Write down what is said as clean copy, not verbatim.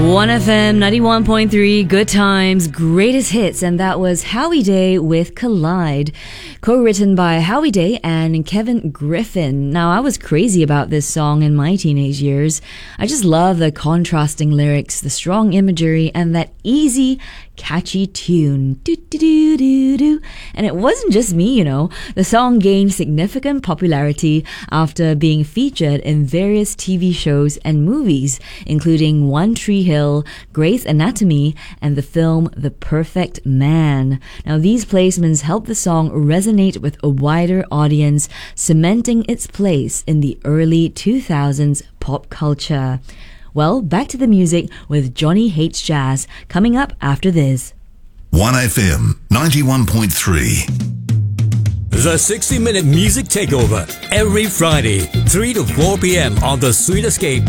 1FM 91.3, good times, greatest hits, and that was Howie Day with Collide, co-written by Howie Day and Kevin Griffin. Now, I was crazy about this song in my teenage years. I just love the contrasting lyrics, the strong imagery, and that easy, catchy tune. Do-do-do-do-do. And it wasn't just me, you know. The song gained significant popularity after being featured in various TV shows and movies, including One Tree Hill, Grey's Anatomy, and the film The Perfect Man. Now, these placements helped the song resonate with a wider audience, cementing its place in the early 2000s pop culture. Well, back to the music with Johnny Hates Jazz coming up after this. 1FM 91.3. The 60-minute music takeover every Friday, 3 to 4 p.m. on The Sweet Escape